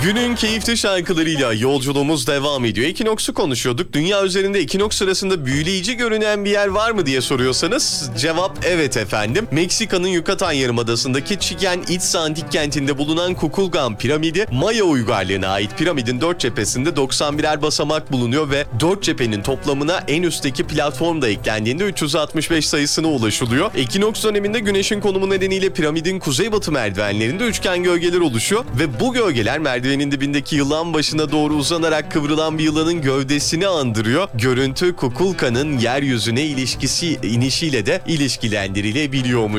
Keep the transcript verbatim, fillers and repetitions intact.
Günün keyifli şarkılarıyla yolculuğumuz devam ediyor. Ekinoks'u konuşuyorduk. Dünya üzerinde ekinoks sırasında büyüleyici görünen bir yer var mı diye soruyorsanız cevap evet efendim. Meksika'nın Yucatan Yarımadası'ndaki Chichén Itzá antik kentinde bulunan Kukulkan piramidi, Maya uygarlığına ait piramidin dört cephesinde doksan birer basamak bulunuyor ve dört cephenin toplamına en üstteki platform da eklendiğinde üç yüz altmış beş sayısına ulaşılıyor. Ekinoks döneminde güneşin konumu nedeniyle piramidin kuzeybatı merdivenlerinde üçgen gölgeler oluşuyor ve bu gölgeler merdivenin dibindeki yılan başına doğru uzanarak kıvrılan bir yılanın gövdesini andırıyor. Görüntü Kukulkan'ın yeryüzüne ilişkisi inişiyle de ilişkilendirilebiliyormuş.